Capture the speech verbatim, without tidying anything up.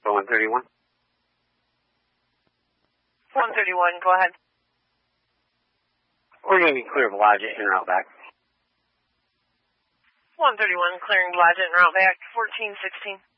For one thirty-one. one thirty-one, go ahead. We're going to be clear of Blodgett and route back. one thirty-one, clearing Blodgett and route back, fourteen sixteen.